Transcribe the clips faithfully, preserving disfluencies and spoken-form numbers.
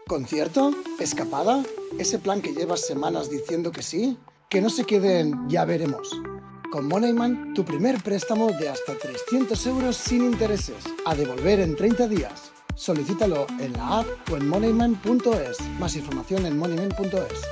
¿Concierto? ¿Escapada? ¿Ese plan que llevas semanas diciendo que sí? Que no se quede en ya veremos. Con Moneyman, tu primer préstamo de hasta trescientos euros sin intereses, a devolver en treinta días. Solicítalo en la app o en moneyman punto es. Más información en moneyman punto es.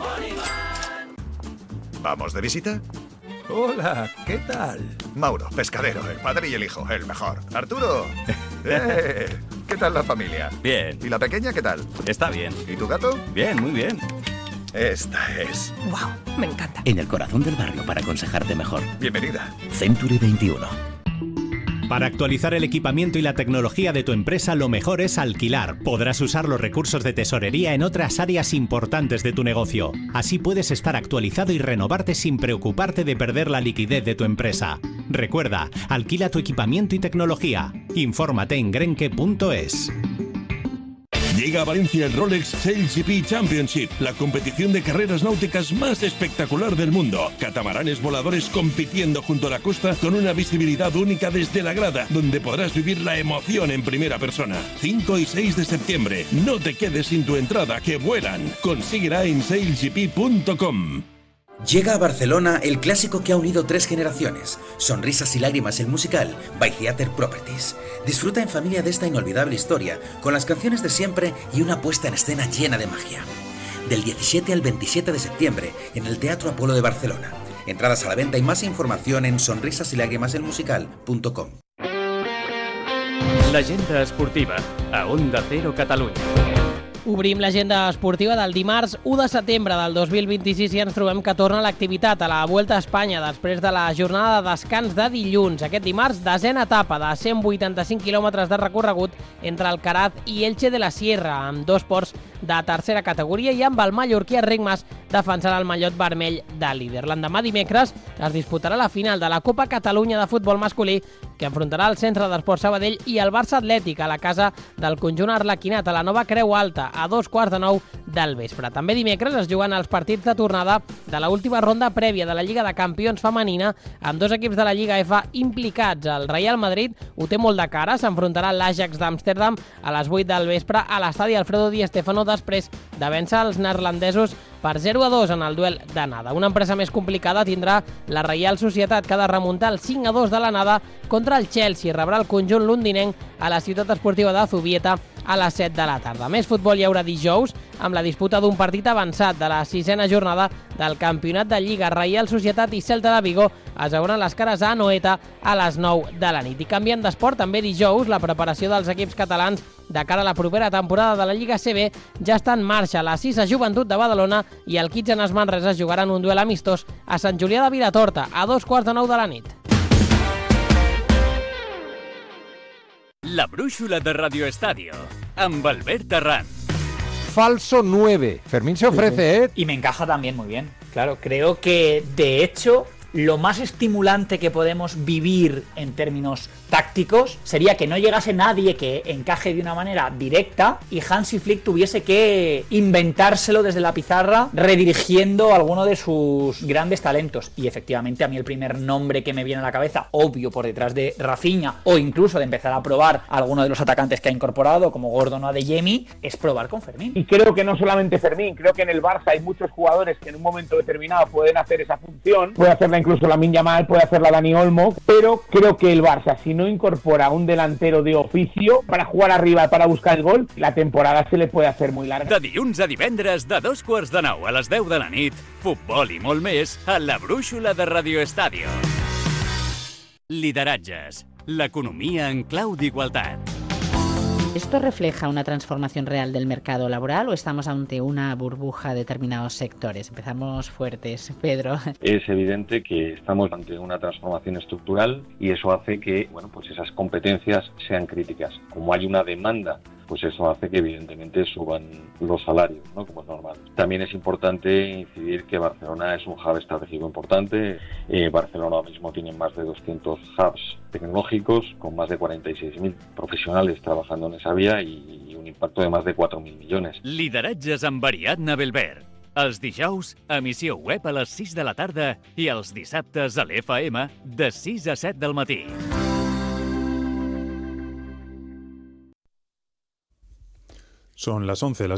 ¿Vamos de visita? Hola, ¿qué tal? Mauro, pescadero, el padre y el hijo, el mejor. Arturo, eh, ¿qué tal la familia? Bien. ¿Y la pequeña qué tal? Está bien. ¿Y tu gato? Bien, muy bien. Esta es. ¡Wow! Me encanta. En el corazón del barrio para aconsejarte mejor. Bienvenida. Century veintiuno. Para actualizar el equipamiento y la tecnología de tu empresa, lo mejor es alquilar. Podrás usar los recursos de tesorería en otras áreas importantes de tu negocio. Así puedes estar actualizado y renovarte sin preocuparte de perder la liquidez de tu empresa. Recuerda, alquila tu equipamiento y tecnología. Infórmate en grenke punto es. Llega a Valencia el Rolex Sail G P Championship, la competición de carreras náuticas más espectacular del mundo. Catamaranes voladores compitiendo junto a la costa con una visibilidad única desde la grada, donde podrás vivir la emoción en primera persona. cinco y seis de septiembre. No te quedes sin tu entrada, que vuelan. Consíguela en sail g p punto com. Llega a Barcelona el clásico que ha unido tres generaciones, Sonrisas y Lágrimas el musical, by Theatre Properties. Disfruta en familia de esta inolvidable historia, con las canciones de siempre y una puesta en escena llena de magia. Del diecisiete al veintisiete de septiembre, en el Teatro Apolo de Barcelona. Entradas a la venta y más información en sonrisas y lágrimas el musical punto com. L'agenda esportiva, a Onda Cero Catalunya. Obrim l'agenda esportiva del dimarts u de setembre del dos mil vint-i-sis i ens trobem que torna l'activitat a la Vuelta a Espanya després de la jornada de descans de dilluns. Aquest dimarts, desena etapa de cent vuitanta-cinc quilòmetres de recorregut entre Alcaraz i Elche de la Sierra, amb dos ports de tercera categoria i amb el mallorquí Enric Mas defensant el mallot vermell de líder. L'endemà dimecres es disputarà la final de la Copa Catalunya de futbol masculí, que enfrontarà el Centre d'Esport Sabadell i el Barça Atlètic a la casa del conjunt arlequinat a la nova Creu Alta a dos quarts de nou del vespre. També dimecres es juguen els partits de tornada de l'última ronda prèvia de la Lliga de Campions femenina amb dos equips de la Lliga F implicats. El Real Madrid ho té molt de cara, s'enfrontarà a l'Ajax d'Amsterdam a les vuit del vespre a l'estadi Alfredo Di Stéfano després de vèncer els neerlandesos per zero a dos en el duel d'anada. Una empresa més complicada tindrà la Reial Societat, que ha de remuntar el cinc a dos de l'anada contra el Chelsea. Rebrà el conjunt londinenc a la ciutat esportiva de Zubieta a les set de la tarda. Més futbol hi haurà dijous, amb la disputa d'un partit avançat de la sisena jornada del Campionat de Lliga. Reial Societat i Celta de Vigo es veuran les cares a Anoeta a les nou de la nit. I canviant d'esport, també dijous, la preparació dels equips catalans de cara a la propera temporada de la Lliga C B ja està en marxa. La Sisa Joventut de Badalona i el Kitchener Manresa jugaran un duel amistós a Sant Julià de Vilatorta a dos quarts de nou de la nit. La brújula de Radio Estadio, amb Albert Arran. Falso nueve. Fermín se ofrece, ¿eh? Y me encaja también muy bien. Claro, creo que de hecho lo más estimulante que podemos vivir en términos tácticos sería que no llegase nadie que encaje de una manera directa y Hansi Flick tuviese que inventárselo desde la pizarra, redirigiendo alguno de sus grandes talentos. Y efectivamente a mí el primer nombre que me viene a la cabeza, obvio por detrás de Rafinha, o incluso de empezar a probar a alguno de los atacantes que ha incorporado, como Gordon o Adeyemi, es probar con Fermín. Y creo que no solamente Fermín, creo que en el Barça hay muchos jugadores que en un momento determinado pueden hacer esa función, puede hacerla incluso Lamine Yamal, puede hacerla Dani Olmo, pero creo que el Barça, si no incorpora un delantero de oficio para jugar arriba, para buscar el gol, la temporada se le puede hacer muy larga. De dilluns a divendres, de dos quarts de nou a les deu de la nit, futbol i molt més a la brújula de Radio Estadio. Lideratges, l'economia en clau d'igualtat. ¿Esto refleja una transformación real del mercado laboral o estamos ante una burbuja de determinados sectores? Empezamos fuertes, Pedro. Es evidente que estamos ante una transformación estructural y eso hace que, bueno, pues esas competencias sean críticas. Como hay una demanda, pues eso hace que evidentemente suban los salarios, ¿no? Como es normal. También es importante incidir que Barcelona es un hub estratégico importante. Eh, Barcelona ahora mismo tiene más de doscientos hubs tecnológicos con más de cuarenta y seis mil profesionales trabajando en esa vía y un impacto de más de cuatro mil millones. Lideratges amb Ariadna Belbert. Els dijous, emissió web a les sis de la tarda i els dissabtes a l'F M de sis a set del matí. Son las once, las